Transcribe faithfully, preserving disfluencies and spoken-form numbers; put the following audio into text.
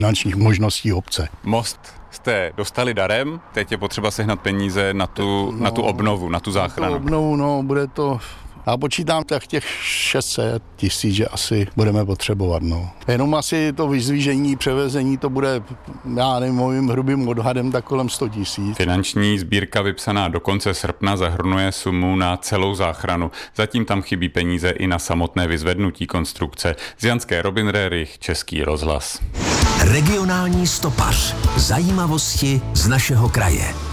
finančních možností obce. Most jste dostali darem, teď je potřeba sehnat peníze na tu, no, na tu obnovu, na tu záchranu. Na tu obnovu, no, bude to... Já počítám tak těch šest set tisíc, že asi budeme potřebovat, no. Jenom asi to vyzvížení, převezení, to bude, já nevím, mojím hrubým odhadem, tak kolem sto tisíc. Finanční sbírka vypsaná do konce srpna zahrnuje sumu na celou záchranu. Zatím tam chybí peníze i na samotné vyzvednutí konstrukce. Z Janské Robin Rerich, Český rozhlas. Regionální stopař. Zajímavosti z našeho kraje.